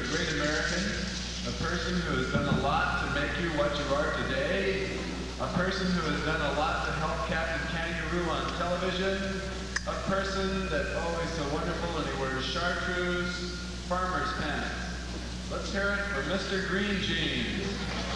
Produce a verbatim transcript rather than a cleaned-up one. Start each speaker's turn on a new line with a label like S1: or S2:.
S1: great American, a person who has done a lot to make you what you are today, a person who has done a lot to help Captain Kangaroo on television, a person that always so wonderful and he wears chartreuse farmer's pants. Let's hear it for Mister Green Jeans.